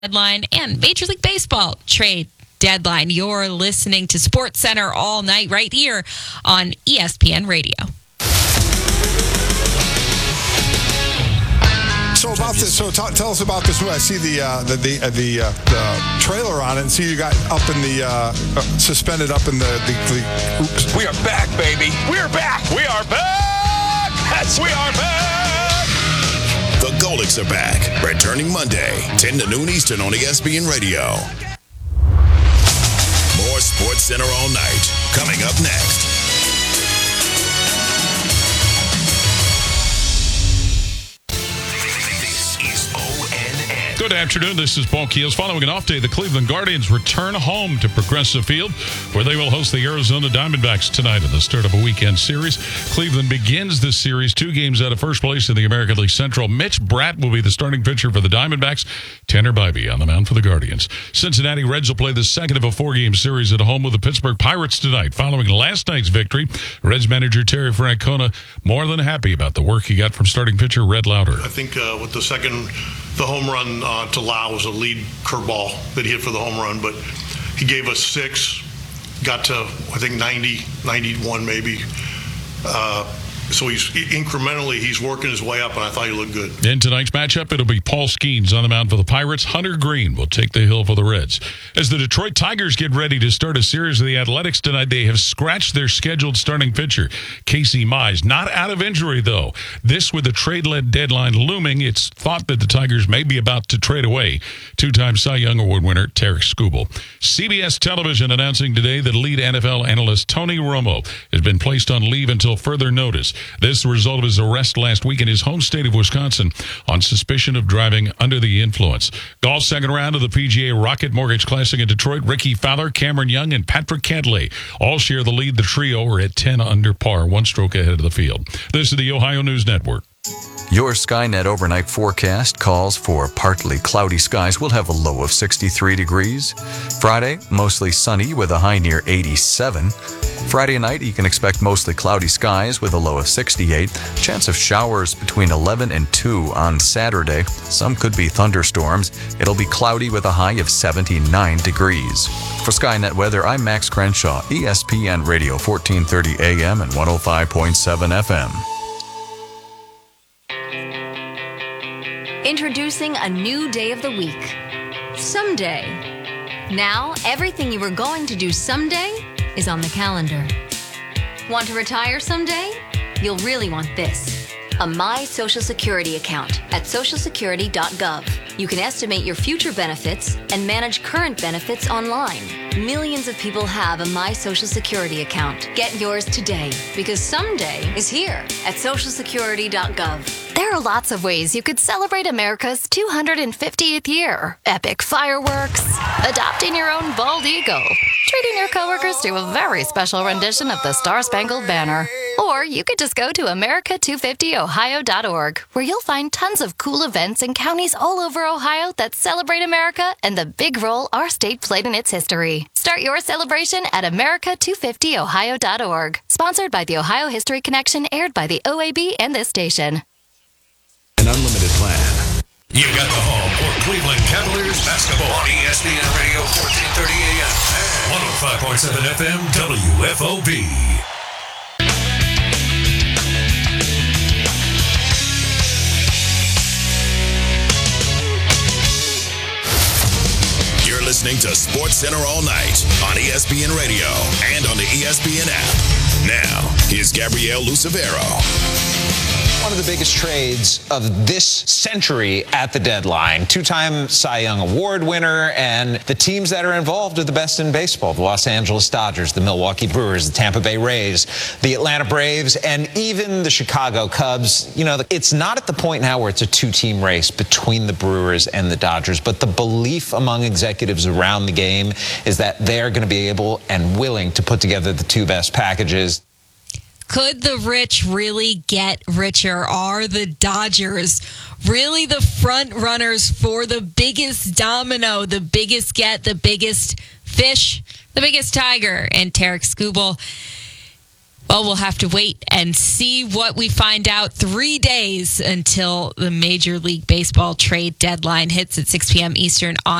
Deadline and Major League Baseball trade deadline. You're listening to Sports Center all night right here on ESPN Radio. So about this, tell us about this movie. I see the trailer on it, and see you got up in the suspended up in the. Oops. We are back, baby. We are back. We are back. Yes, we are back. The Golics are back, returning Monday, 10 to noon Eastern on ESPN Radio. More Sports Center all night. Coming up next. Good afternoon. This is Paul Keels. Following an off day, the Cleveland Guardians return home to Progressive Field, where they will host the Arizona Diamondbacks tonight at the start of a weekend series. Cleveland begins this series 2 games out of first place in the American League Central. Mitch Bratt will be the starting pitcher for the Diamondbacks. Tanner Bybee on the mound for the Guardians. Cincinnati Reds will play the second of a 4-game series at home with the Pittsburgh Pirates tonight. Following last night's victory, Reds manager Terry Francona more than happy about the work he got from starting pitcher Red Lauter. I think with the home run to Lau was a lead curveball that he hit for the home run, but he gave us 6, got to, I think, 90, 91 maybe. So he's working his way up, and I thought he looked good. In tonight's matchup, it'll be Paul Skeens on the mound for the Pirates. Hunter Green will take the hill for the Reds. As the Detroit Tigers get ready to start a series of the Athletics tonight, they have scratched their scheduled starting pitcher, Casey Mize. Not out of injury, though. This with the trade deadline looming, it's thought that the Tigers may be about to trade away 2-time Cy Young Award winner Tarik Skubal. CBS Television announcing today that lead NFL analyst Tony Romo has been placed on leave until further notice. This is the result of his arrest last week in his home state of Wisconsin on suspicion of driving under the influence. Golf second round of the PGA Rocket Mortgage Classic in Detroit. Ricky Fowler, Cameron Young, and Patrick Cantlay all share the lead. The trio are at 10 under par, 1 stroke ahead of the field. This is the Ohio News Network. Your Skynet overnight forecast calls for partly cloudy skies. We'll have a low of 63 degrees. Friday, mostly sunny with a high near 87. Friday night, you can expect mostly cloudy skies with a low of 68. Chance of showers between 11 and 2 on Saturday. Some could be thunderstorms. It'll be cloudy with a high of 79 degrees. For Skynet Weather, I'm Max Crenshaw, ESPN Radio, 1430 AM and 105.7 FM. Introducing a new day of the week. Someday. Now, everything you were going to do someday is on the calendar. Want to retire someday? You'll really want this. A My Social Security account at socialsecurity.gov. You can estimate your future benefits and manage current benefits online. Millions of people have a My Social Security account. Get yours today, because someday is here at socialsecurity.gov. There are lots of ways you could celebrate America's 250th year. Epic fireworks, adopting your own bald eagle, treating your coworkers to a very special rendition of the Star-Spangled Banner. Or you could just go to America250ohio.org, where you'll find tons of cool events in counties all over Ohio that celebrate America and the big role our state played in its history. Start your celebration at America250ohio.org. Sponsored by the Ohio History Connection, aired by the OAB and this station. An unlimited plan. You got the home for Cleveland Cavaliers basketball on ESPN Radio, 1430 AM and 105.7 FM WFOB. You're listening to Sports Center all night on ESPN Radio and on the ESPN app. Now, here's Gabrielle Lucevero. One of the biggest trades of this century at the deadline. 2-time Cy Young Award winner, and the teams that are involved are the best in baseball. The Los Angeles Dodgers, the Milwaukee Brewers, the Tampa Bay Rays, the Atlanta Braves, and even the Chicago Cubs. You know, it's not at the point now where it's a 2-team race between the Brewers and the Dodgers, but the belief among executives around the game is that they're going to be able and willing to put together the 2 best packages. Could the rich really get richer? Are the Dodgers really the front runners for the biggest domino, the biggest get, the biggest fish, the biggest tiger? And Tarik Skubal Well, we'll have to wait and see what we find out. 3 days until the Major League Baseball trade deadline hits at 6 p.m. Eastern on